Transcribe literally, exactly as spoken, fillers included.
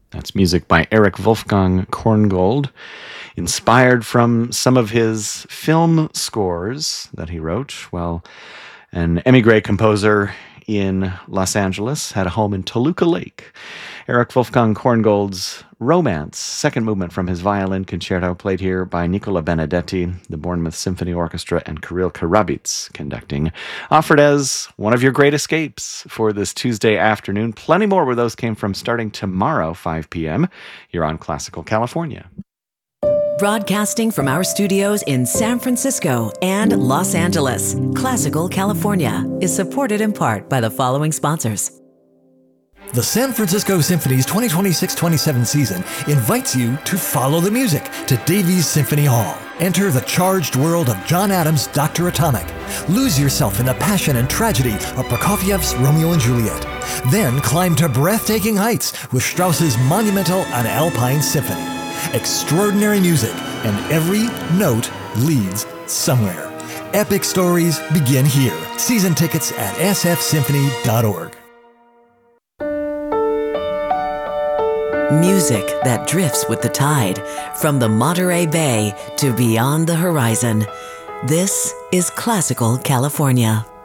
That's music by Erich Wolfgang Korngold, inspired from some of his film scores that he wrote. Well, an emigre composer in Los Angeles had a home in Toluca Lake. Erich Wolfgang Korngold's Romance, second movement from his violin concerto, played here by Nicola Benedetti, the Bournemouth Symphony Orchestra, and Kirill Karabits conducting, offered as one of your great escapes for this Tuesday afternoon. Plenty more where those came from starting tomorrow, five p.m. here on Classical California. Broadcasting from our studios in San Francisco and Los Angeles, Classical California is supported in part by the following sponsors. The San Francisco Symphony's twenty twenty-six twenty-seven season invites you to follow the music to Davies Symphony Hall. Enter the charged world of John Adams' Doctor Atomic. Lose yourself in the passion and tragedy of Prokofiev's Romeo and Juliet. Then climb to breathtaking heights with Strauss's monumental An Alpine Symphony. Extraordinary music, and every note leads somewhere. Epic stories begin here. Season tickets at s f symphony dot org. Music that drifts with the tide, from the Monterey Bay to beyond the horizon. This is Classical California.